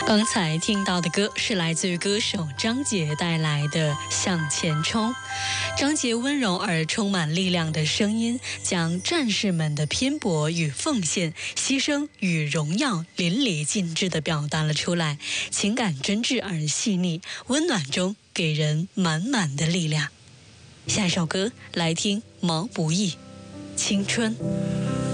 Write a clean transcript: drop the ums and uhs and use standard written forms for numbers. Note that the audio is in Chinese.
刚才听到的歌是来自于歌手张杰带来的《向前冲》。张杰温柔而充满力量的声音，将战士们的拼搏与奉献、牺牲与荣耀淋漓尽致地表达了出来，情感真挚而细腻，温暖中给人满满的力量。下一首歌来听毛不易《青春》。